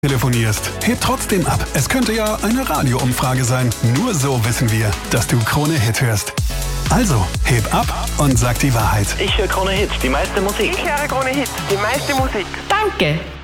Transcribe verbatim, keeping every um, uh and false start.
telefonierst. Heb trotzdem ab. Es könnte ja eine Radioumfrage sein. Nur so wissen wir, dass du Krone Hit hörst. Also, heb ab und sag die Wahrheit. Ich höre Krone Hit, die meiste Musik. Ich höre Krone Hit, die meiste Musik. Danke.